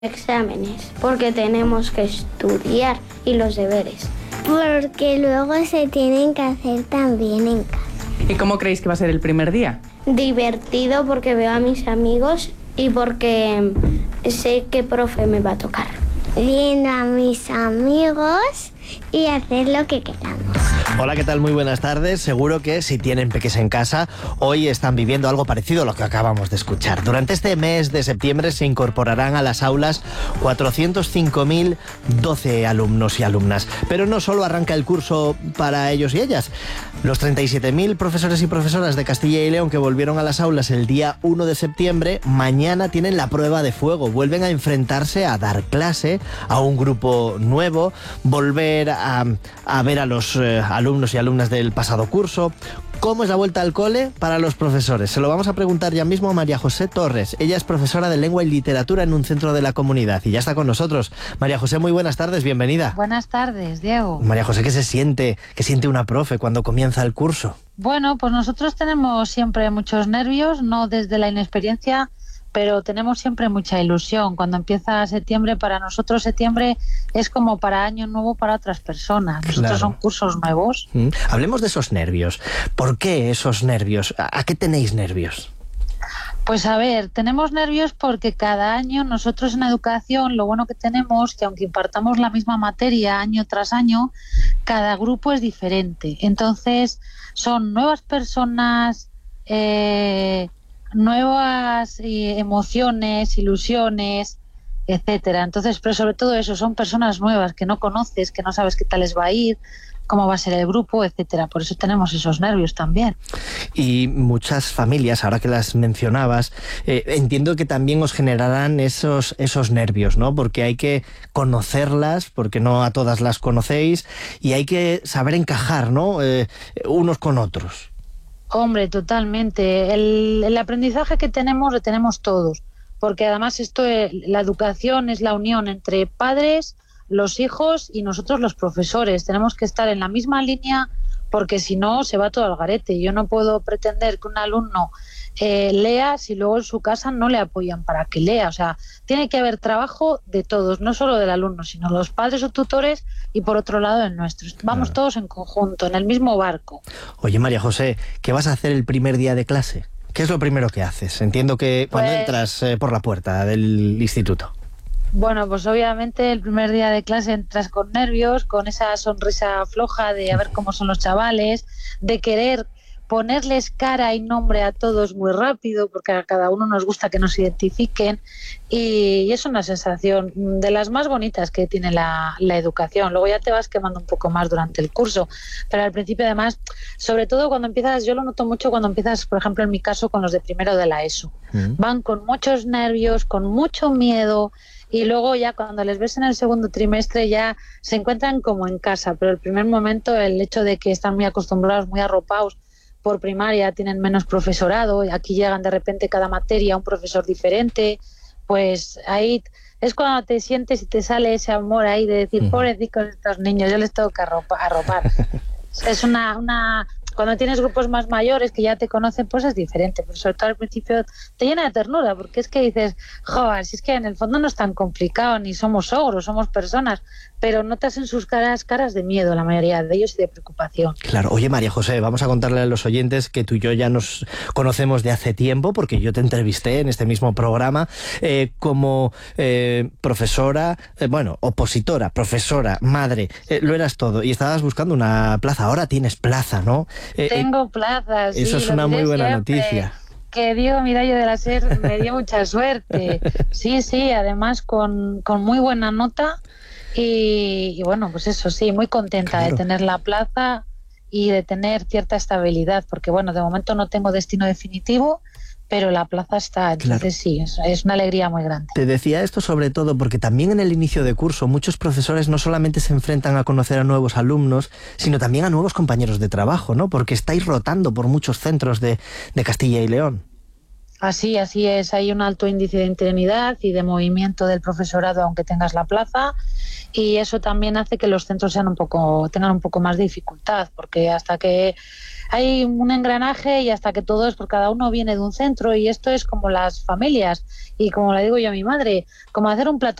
exámenes, porque tenemos que estudiar y los deberes. Porque luego se tienen que hacer también en casa. ¿Y cómo creéis que va a ser el primer día? Divertido porque veo a mis amigos y porque sé qué profe me va a tocar. Viendo a mis amigos y hacer lo que queramos. Hola, ¿qué tal? Muy buenas tardes. Seguro que si tienen peques en casa, hoy están viviendo algo parecido a lo que acabamos de escuchar. Durante este mes de septiembre se incorporarán a las aulas 405.012 alumnos y alumnas. Pero no solo arranca el curso para ellos y ellas. Los 37.000 profesores y profesoras de Castilla y León que volvieron a las aulas el día 1 de septiembre, mañana tienen la prueba de fuego. Vuelven a enfrentarse a dar clase a un grupo nuevo, volver a ver a los alumnos y alumnas del pasado curso. ¿Cómo es la vuelta al cole para los profesores? Se lo vamos a preguntar ya mismo a María José Torres. Ella es profesora de lengua y literatura en un centro de la comunidad y ya está con nosotros. María José, muy buenas tardes, bienvenida. Buenas tardes, Diego. María José, ¿qué se siente? ¿Qué siente una profe cuando comienza el curso? Bueno, pues nosotros tenemos siempre muchos nervios, no desde la inexperiencia, pero tenemos siempre mucha ilusión. Cuando empieza septiembre, para nosotros septiembre es como para año nuevo para otras personas. Nosotros Claro. son cursos nuevos. Hablemos de esos nervios. ¿Por qué esos nervios? ¿A qué tenéis nervios? Pues a ver, tenemos nervios porque cada año nosotros en educación lo bueno que tenemos que aunque impartamos la misma materia año tras año, cada grupo es diferente. Entonces son nuevas personas, nuevas emociones, ilusiones, etcétera. Entonces, pero sobre todo eso, son personas nuevas que no conoces, que no sabes qué tal les va a ir, cómo va a ser el grupo, etcétera. Por eso tenemos esos nervios también. Y muchas familias, ahora que las mencionabas, entiendo que también os generarán esos nervios, ¿no? Porque hay que conocerlas, porque no a todas las conocéis, y hay que saber encajar, ¿no? Unos con otros. Hombre, totalmente. El aprendizaje que tenemos lo tenemos todos, porque además la educación es la unión entre padres, los hijos y nosotros los profesores. Tenemos que estar en la misma línea porque si no se va todo al garete. Yo no puedo pretender que un alumno lea si luego en su casa no le apoyan para que lea. O sea, tiene que haber trabajo de todos, no solo del alumno, sino los padres o tutores y por otro lado el nuestro. Vamos todos en conjunto, en el mismo barco. Oye, María José, ¿qué vas a hacer el primer día de clase? ¿Qué es lo primero que haces? Entiendo que cuando entras por la puerta del instituto. Bueno, pues obviamente el primer día de clase entras con nervios, con esa sonrisa floja de a ver cómo son los chavales, de querer ponerles cara y nombre a todos muy rápido, porque a cada uno nos gusta que nos identifiquen, y es una sensación de las más bonitas que tiene la educación. Luego ya te vas quemando un poco más durante el curso, pero al principio además, sobre todo cuando empiezas, yo lo noto mucho cuando empiezas, por ejemplo en mi caso, con los de primero de la ESO. Van con muchos nervios, con mucho miedo, y luego ya cuando les ves en el segundo trimestre ya se encuentran como en casa, pero el primer momento, el hecho de que están muy acostumbrados, muy arropados por primaria, tienen menos profesorado, y aquí llegan de repente cada materia un profesor diferente, pues ahí es cuando te sientes y te sale ese amor ahí de decir, pobrecitos estos niños, yo les tengo que arropar. Es cuando tienes grupos más mayores que ya te conocen, pues es diferente, pero sobre todo al principio te llena de ternura, porque es que dices, joder, si es que en el fondo no es tan complicado, ni somos ogros, somos personas, pero notas en sus caras de miedo, la mayoría de ellos, y de preocupación. Claro. Oye, María José, vamos a contarle a los oyentes que tú y yo ya nos conocemos de hace tiempo, porque yo te entrevisté en este mismo programa como profesora, opositora, profesora, madre, lo eras todo, y estabas buscando una plaza. Ahora tienes plaza, ¿no? Tengo plazas. Eso sí, es una muy buena siempre. noticia. Que Diego Midallo de la SER me dio mucha suerte. Sí, además con muy buena nota y bueno, pues eso sí, muy contenta de tener la plaza y de tener cierta estabilidad, porque bueno, de momento no tengo destino definitivo, pero la plaza está, entonces sí, es una alegría muy grande. Te decía esto sobre todo porque también en el inicio de curso muchos profesores no solamente se enfrentan a conocer a nuevos alumnos, sino también a nuevos compañeros de trabajo, ¿no? Porque estáis rotando por muchos centros de Castilla y León. Así es. Hay un alto índice de interinidad y de movimiento del profesorado, aunque tengas la plaza, y eso también hace que los centros tengan un poco más de dificultad, porque hasta que hay un engranaje y hasta que todos, porque cada uno viene de un centro, y esto es como las familias, y como le digo yo a mi madre, como hacer un plato